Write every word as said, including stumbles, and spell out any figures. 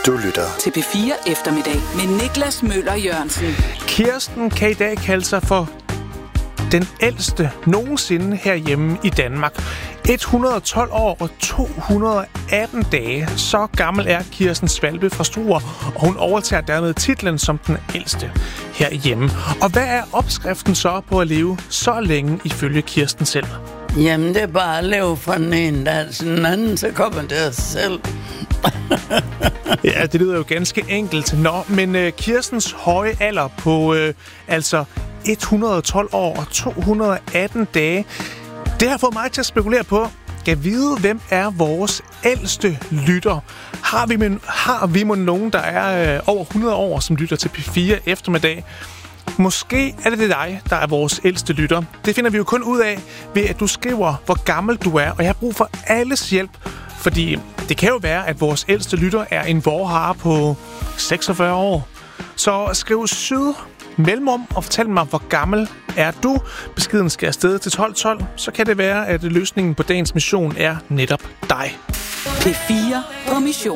Du lytter til P fire Eftermiddag med Niklas Møller Jørgensen. Kirsten kan i dag kalde sig for den ældste nogensinde herhjemme i Danmark. et hundrede og tolv år og to hundrede og atten dage. Så gammel er Kirsten Svalbe fra Struer, og hun overtager dermed titlen som den ældste herhjemme. Og hvad er opskriften så på at leve så længe ifølge Kirsten selv? Jamen, det er bare at leve fra den ene dag til den anden, så kommer det af sig selv. Ja, det lyder jo ganske enkelt. Nå, men uh, Kirstens høje alder på uh, altså et hundrede og tolv år og to hundrede og atten dage, det har fået mig til at spekulere på, kan vide, hvem er vores ældste lytter? Har vi, men, har vi med nogen, der er uh, over hundrede år, som lytter til P fire Eftermiddag? Måske er det det dig, der er vores ældste lytter. Det finder vi jo kun ud af, ved at du skriver, hvor gammel du er, og jeg har brug for alles hjælp. Fordi det kan jo være, at vores ældste lytter er en vorhare på seksogfyrre år. Så skriv syd mellemrum og fortæl mig, hvor gammel er du. Beskeden skal afsted til tolv tolv. Så kan det være, at løsningen på dagens mission er netop dig. P fire på mission.